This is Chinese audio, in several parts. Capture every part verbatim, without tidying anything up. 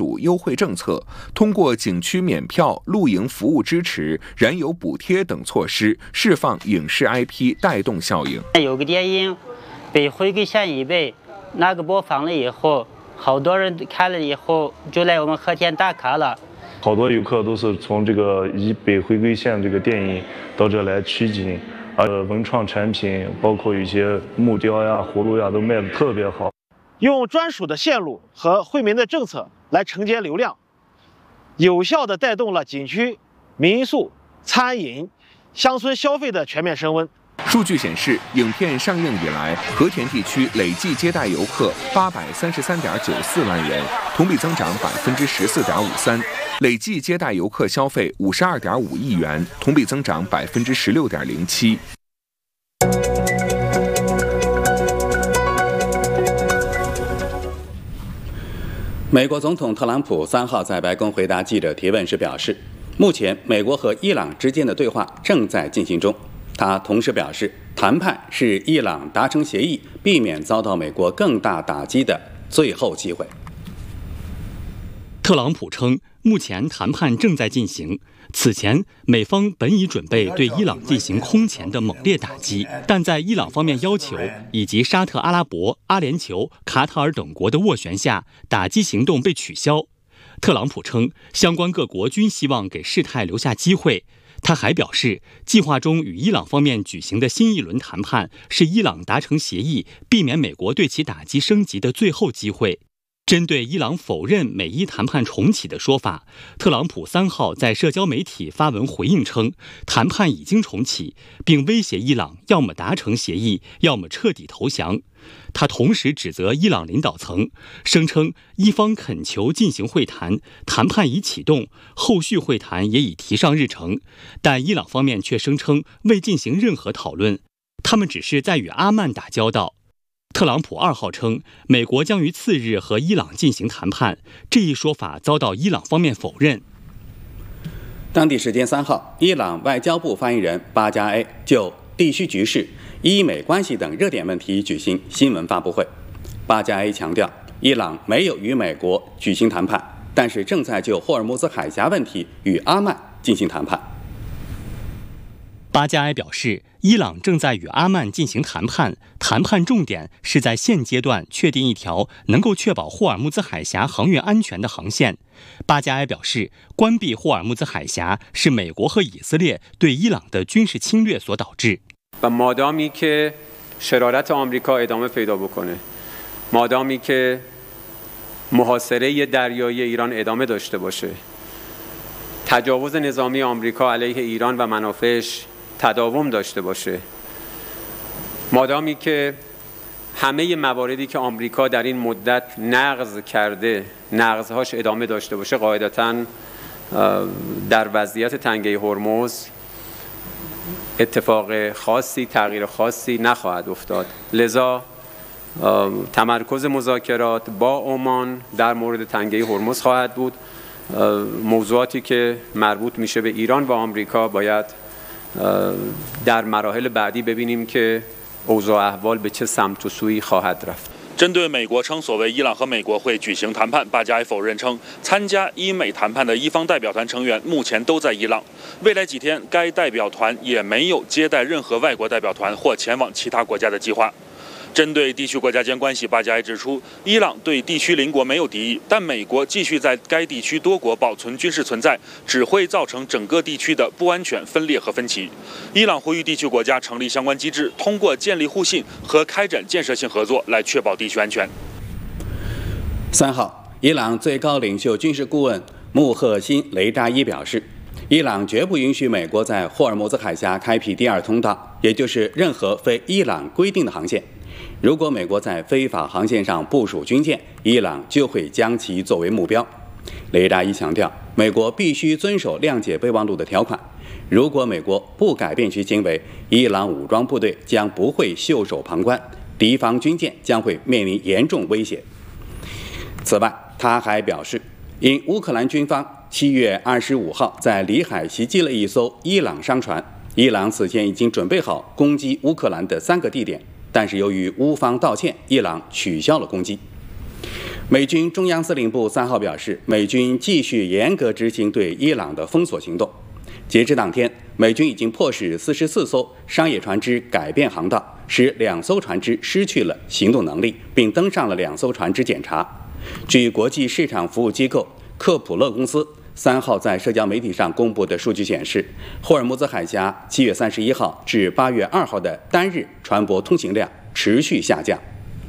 属优惠政策，通过景区免票、露营服务支持、燃油补贴等措施，释放影视 I P 带动效应。 有个电影被回归线以北，那个播放了以后，好多人看了以后就来我们和田打卡了。 好多游客都是从这个以北回归线这个电影到这来取景，呃，文创产品，包括一些木雕呀、葫芦呀，都卖得特别好。 用专属的线路和惠民的政策来承接流量，有效地带动了景区、民宿、餐饮、乡村消费的全面升温。 数据显示，影片上映以来，和田地区累计接待游客八百三十三点九四万人，同比增长百分之十四点五三；累计接待游客消费五十二点五亿元，同比增长百分之十六点零七。 美国总统特朗普三号在白宫回答记者提问时表示，目前美国和伊朗之间的对话正在进行中。他同时表示，谈判是伊朗达成协议、避免遭到美国更大打击的最后机会。 特朗普称，目前谈判正在进行。此前，美方本已准备对伊朗进行空前的猛烈打击，但在伊朗方面要求以及沙特阿拉伯、阿联酋、卡塔尔等国的斡旋下，打击行动被取消。特朗普称，相关各国均希望给事态留下机会。他还表示，计划中与伊朗方面举行的新一轮谈判是伊朗达成协议、避免美国对其打击升级的最后机会。针对伊朗否认美伊谈判重启的说法，特朗普三号在社交媒体发文回应称，谈判已经重启，并威胁伊朗要么达成协议，要么彻底投降。他同时指责伊朗领导层，声称伊方恳求进行会谈，谈判已启动，后续会谈也已提上日程，但伊朗方面却声称未进行任何讨论，他们只是在与阿曼打交道。特朗普二号称，美国将于次日和伊朗进行谈判，这一说法遭到伊朗方面否认。 当地时间三号，伊朗外交部发言人巴加埃就地区局势、伊美关系等热点问题举行新闻发布会。巴加埃强调，伊朗没有与美国举行谈判，但是正在就霍尔木兹海峡问题与阿曼进行谈判。 巴加埃表示，伊朗正在与阿曼进行谈判，谈判重点是在现阶段确定一条能够确保霍尔木兹海峡航运安全的航线。巴加埃表示，关闭霍尔木兹海峡是美国和以色列对伊朗的军事侵略所导致。 و مادامی که شرارت آمریکا ادامه پیدا بکنه، مادامی که محاصره دریایی ایران ادامه داشته باشه، تجاوز نظامی آمریکا علیه ایران و منافعش تداوم داشته باشه، مادامی که همه مواردی که آمریکا در این مدت نقض کرده نقضهاش ادامه داشته باشه، قاعدتاً در وضعیت تنگه هرمز اتفاق خاصی تغییر خاصی نخواهد افتاد. لذا تمرکز مذاکرات با عمان در مورد تنگه هرمز خواهد بود. موضوعاتی که مربوط میشه به ایران و آمریکا باید در مراحل بعدی ببینیم که اوضاع احوال به چه سمت و سویی خواهد رفت. 针对美国称所谓伊朗和美国会举行谈判，巴加埃否认称，参加伊美谈判的伊方代表团成员目前都在伊朗，未来几天该代表团也没有接待任何外国代表团或前往其他国家的计划。针对地区国家间关系，巴加埃指出，伊朗对地区邻国没有敌意，但美国继续在该地区多国保存军事存在，只会造成整个地区的不安全、分裂和分歧。伊朗呼吁地区国家成立相关机制，通过建立互信和开展建设性合作来确保地区安全。 三号，伊朗最高领袖军事顾问穆赫辛雷扎伊表示，伊朗绝不允许美国在霍尔木兹海峡开辟第二通道，也就是任何非伊朗规定的航线。如果美国在非法航线上部署军舰，伊朗就会将其作为目标。雷扎伊强调，美国必须遵守谅解备忘录的条款。如果美国不改变其行为，伊朗武装部队将不会袖手旁观，敌方军舰将会面临严重威胁。此外，他还表示，因乌克兰军方七月二十五号在里海袭击了一艘伊朗商船，伊朗此前已经准备好攻击乌克兰的三个地点，但是由于乌方道歉，伊朗取消了攻击。 美军中央司令部三号表示，美军继续严格执行对伊朗的封锁行动。截至当天，美军已经迫使四十四艘商业船只改变航道，使两艘船只失去了行动能力，并登上了两艘船只检查。据国际市场服务机构克普勒公司三号在社交媒体上公布的数据显示，霍尔木兹海峡七月三十一号至八月二号的单日船舶通行量持续下降。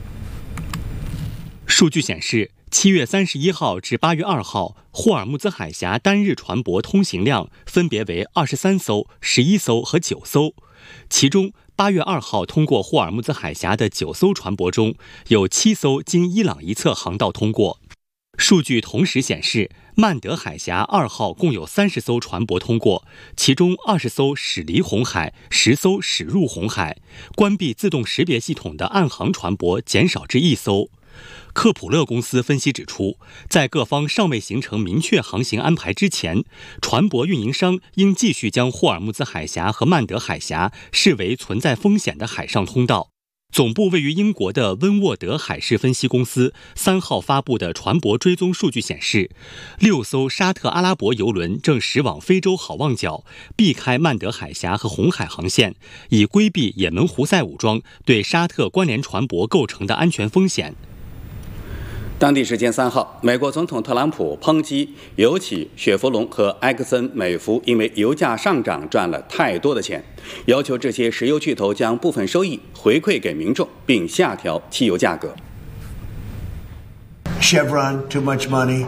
数据显示，七月三十一号至八月二号，霍尔木兹海峡单日船舶通行量分别为二十三艘、十一艘和九艘。其中，八月二号通过霍尔木兹海峡的九艘船舶中，有七艘经伊朗一侧航道通过。数据同时显示，曼德海峡二号共有三十艘船舶通过，其中二十艘驶离红海，十艘驶入红海。关闭自动识别系统的岸航船舶减少至一艘。克普勒公司分析指出，在各方尚未形成明确航行安排之前，船舶运营商应继续将霍尔木兹海峡和曼德海峡视为存在风险的海上通道。总部位于英国的温沃德海事分析公司三号发布的船舶追踪数据显示，六艘沙特阿拉伯油轮正驶往非洲好望角，避开曼德海峡和红海航线，以规避也门胡塞武装对沙特关联船舶构成的安全风险。 当地时间三号，美国总统特朗普抨击油企雪佛龙和埃克森美孚因为油价上涨赚了太多的钱，要求这些石油巨头将部分收益回馈给民众，并下调汽油价格。 Chevron, too much money.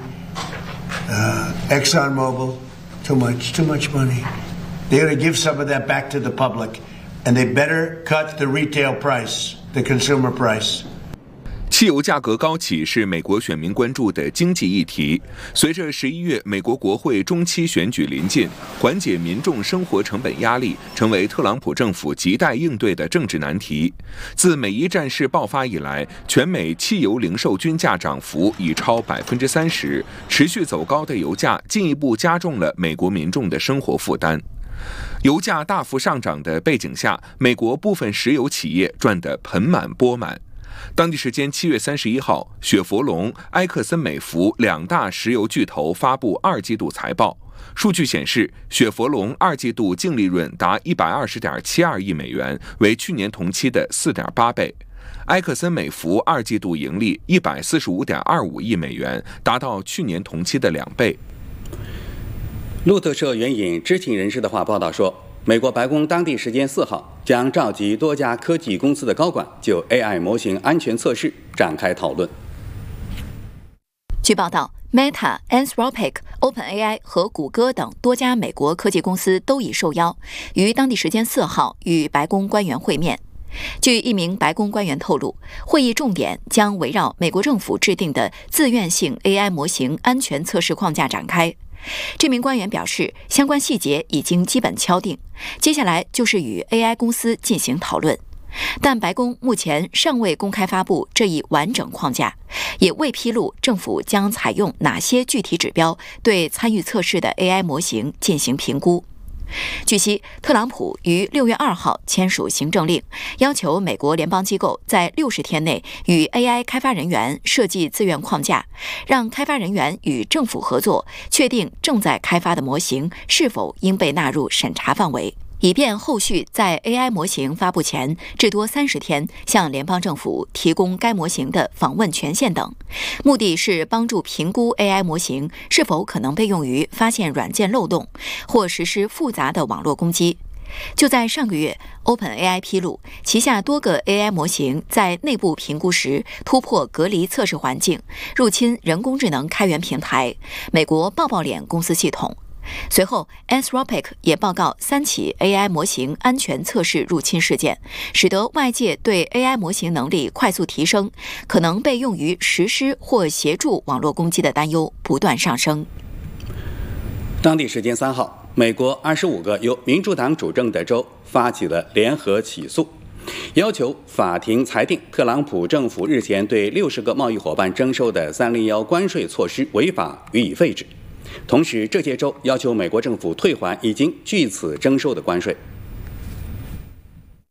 Uh, ExxonMobil, too much, too much money. They're going to give some of that back to the public, and they better cut the retail price, the consumer price. 汽油价格高企是美国选民关注的经济议题。随着十一月美国国会中期选举临近，缓解民众生活成本压力成为特朗普政府亟待应对的政治难题。自美伊战事爆发以来，全美汽油零售均价涨幅已超百分之三十，持续走高的油价进一步加重了美国民众的生活负担。油价大幅上涨的背景下，美国部分石油企业赚得盆满钵满。当地时间七月三十一号，雪佛龙、埃克森美孚两大石油巨头发布二季度财报。数据显示，雪佛龙二季度净利润达一百二十点七二亿美元，为去年同期的四点八倍；埃克森美孚二季度盈利一百四十五点二五亿美元，达到去年同期的两倍。 路透社援引知情人士的话报道说，美国白宫当地时间四号将召集多家科技公司的高管就 A I 模型安全测试展开讨论。 据报道 ，Meta、Anthropic、OpenAI 和谷歌等多家美国科技公司都已受邀，于当地时间四号与白宫官员会面。据一名白宫官员透露，会议重点将围绕美国政府制定的自愿性 A I 模型安全测试框架展开。这名官员表示，相关细节已经基本敲定，接下来就是与 A I 公司进行讨论。但白宫目前尚未公开发布这一完整框架，也未披露政府将采用哪些具体指标对参与测试的 A I 模型进行评估。据悉，特朗普于六月二号签署行政令，要求美国联邦机构在六十天内与 A I 开发人员设计自愿框架，让开发人员与政府合作，确定正在开发的模型是否应被纳入审查范围，以便后续在 A I 模型发布前至多三十天向联邦政府提供该模型的访问权限等。目的是帮助评估 A I 模型是否可能被用于发现软件漏洞或实施复杂的网络攻击。就在上个月 ，OpenAI 披露旗下多个 A I 模型在内部评估时突破隔离测试环境，入侵人工智能开源平台美国抱抱脸公司系统。随后 Anthropic 也报告三起 A I 模型安全测试入侵事件，使得外界对 A I 模型能力快速提升，可能被用于实施或协助网络攻击的担忧不断上升。 当地时间三号，美国二十五个由民主党主政的州发起了联合起诉，要求法庭裁定特朗普政府日前对六十个贸易伙伴征收的三零一关税措施违法，予以废止。同时，这些州要求美国政府退还已经据此征收的关税。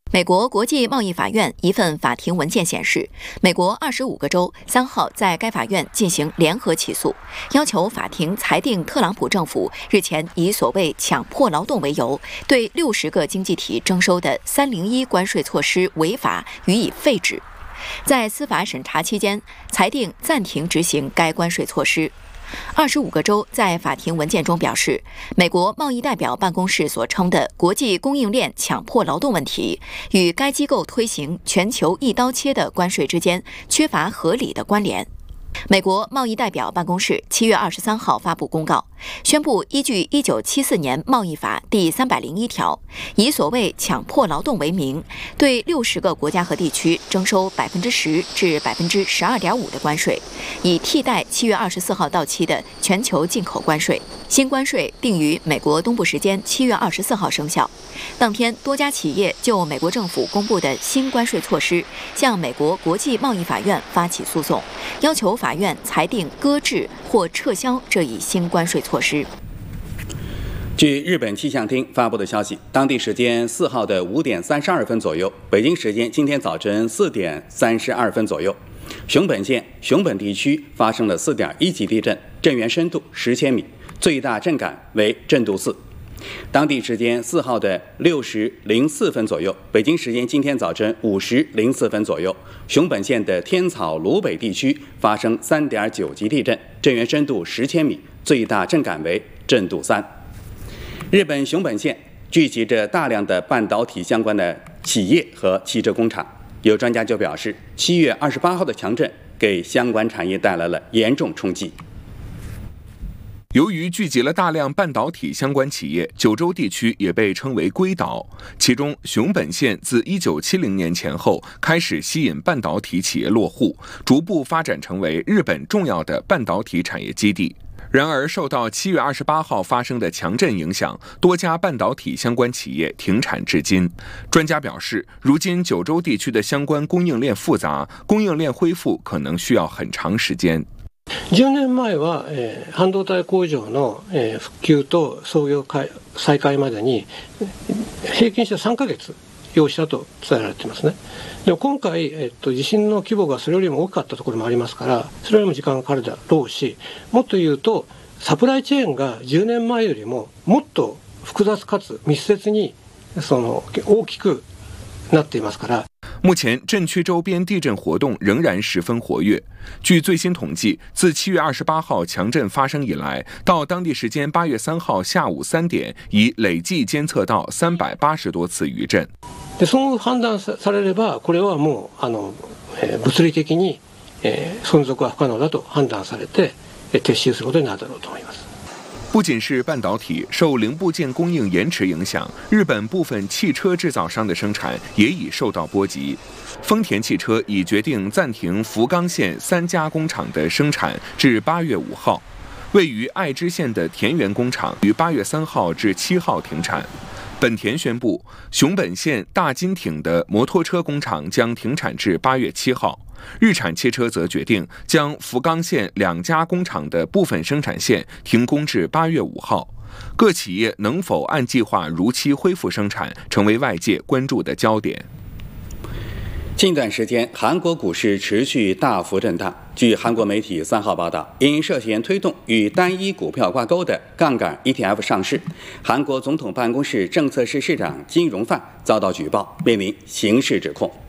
美国国际贸易法院一份法庭文件显示，美国二十五个州三号在该法院进行联合起诉，要求法庭裁定特朗普政府日前以所谓强迫劳动为由，对六十个经济体征收的三零一关税措施违法，予以废止。在司法审查期间，裁定暂停执行该关税措施。二十五个州在法庭文件中表示，美国贸易代表办公室所称的国际供应链强迫劳动问题，与该机构推行全球一刀切的关税之间缺乏合理的关联。美国贸易代表办公室七月二十三号发布公告，宣布依据一九七四年贸易法第三百零一条，以所谓强迫劳动为名，对六十个国家和地区征收百分之十至百分之十二点五的关税，以替代七月二十四号到期的全球进口关税。新关税定于美国东部时间七月二十四号生效。当天，多家企业就美国政府公布的新关税措施，向美国国际贸易法院发起诉讼，要求法院裁定搁置或撤销这一新关税措施。 据日本气象厅发布的消息，当地时间四号的五点三十二分左右，北京时间今天早晨四点三十二分左右，熊本县熊本地区发生了四点一级地震，震源深度十千米，最大震感为震度四。当地时间四号的六时零四分左右，北京时间今天早晨五时零四分左右，熊本县的天草芦北地区发生三点九级地震，震源深度十千米，最大震感为震度三。日本熊本县聚集着大量的半导体相关的企业和汽车工厂，有专家就表示，七月二十八号的强震给相关产业带来了严重冲击。 由于聚集了大量半导体相关企业，九州地区也被称为硅岛。其中，熊本县自一九七零年前后开始吸引半导体企业落户，逐步发展成为日本重要的半导体产业基地。然而，受到七月二十八号发生的强震影响，多家半导体相关企业停产至今。专家表示，如今九州地区的相关供应链复杂，供应链恢复可能需要很长時間。 じゅうねんまえは、えー、半導体工場の、えー、復旧と操業再開までに平均してさんかげつ要したと伝えられていますね。でも今回、えっと、地震の規模がそれよりも大きかったところもありますから、それよりも時間がかかるだろうし、もっと言うとサプライチェーンがじゅうねんまえよりももっと複雑かつ密接にその大きくなっていますから。 目前，震区周边地震活动仍然十分活跃。据最新统计，自七月二十八号强震发生以来，到当地时间八月三号下午三点，已累计监测到三百八十多次余震。 で、そう判断されれば、これはもうあの、えー、物理的に、えー、存続は不可能だと判断されて、えー、撤収することになるだろうと思います。 不仅是半导体，受零部件供应延迟影响，日本部分汽车制造商的生产也已受到波及。丰田汽车已决定暂停福冈县三家工厂的生产至八月五号，位于爱知县的田园工厂于八月三号至七号停产。本田宣布，熊本县大金町的摩托车工厂将停产至八月七号。日产汽车则决定将福冈县两家工厂的部分生产线停工至八月五号。各企业能否按计划如期恢复生产，成为外界关注的焦点。 近段时间，韩国股市持续大幅震荡。据韩国媒体三号报道，因涉嫌推动与单一股票挂钩的杠杆 E T F 上市，韩国总统办公室政策室室长金荣范遭到举报，面临刑事指控。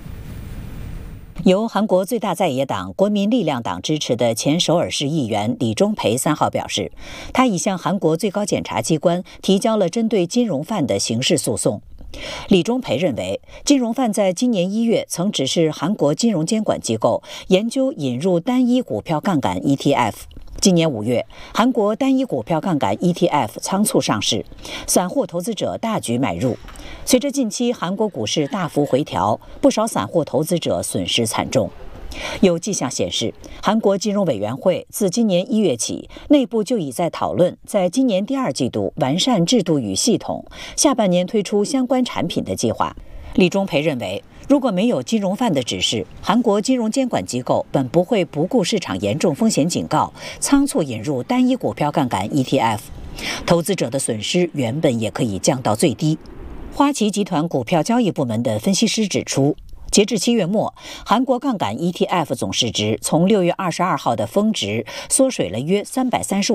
由韩国最大在野党国民力量党支持的前首尔市议员李钟培三号表示，他已向韩国最高检察机关提交了针对金荣范的刑事诉讼。李钟培认为，金荣范在今年一月曾指示韩国金融监管机构研究引入单一股票杠杆 E T F。今年五月，韩国单一股票杠杆 E T F 仓促上市，散户投资者大举买入。随着近期韩国股市大幅回调，不少散户投资者损失惨重。有迹象显示，韩国金融委员会自今年一月起，内部就已在讨论在今年第二季度完善制度与系统，下半年推出相关产品的计划。李钟培认为，如果没有金融犯的指示，韩国金融监管机构本不会不顾市场严重风险警告，仓促引入单一股票杠杆 E T F， 投资者的损失原本也可以降到最低。 花旗集团股票交易部门的分析师指出，截至七月末，韩国杠杆 E T F 总市值从六月二十二号的峰值缩水了约三百三十五